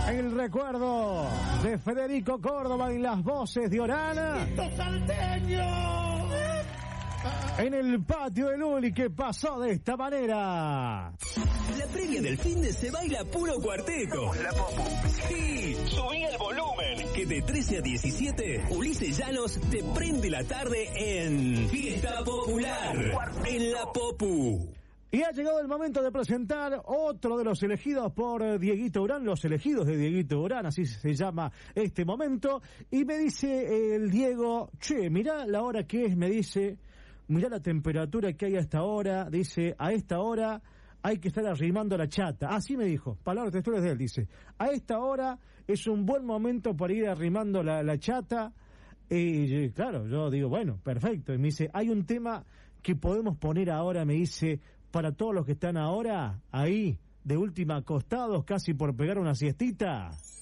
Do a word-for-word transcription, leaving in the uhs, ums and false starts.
El recuerdo de Federico Córdoba y las voces de Orana. En el patio de Luli, que pasó de esta manera. La previa del fin de se baila puro cuarteto. La Popu. Sí, subí el volumen. Que de trece a diecisiete, Ulises Llanos te prende la tarde en Fiesta Popular. En la Popu. Y ha llegado el momento de presentar otro de los elegidos por Dieguito Urán, los elegidos de Dieguito Urán, así se llama este momento. Y me dice el Diego, che, mirá la hora que es, me dice, mirá la temperatura que hay hasta ahora, dice, a esta hora hay que estar arrimando la chata. Así me dijo, palabras textuales de él, dice, a esta hora es un buen momento para ir arrimando la, la chata. Y claro, yo digo, bueno, perfecto. Y me dice, hay un tema que podemos poner ahora, me dice, para todos los que están ahora ahí, de última acostados, casi por pegar una siestita.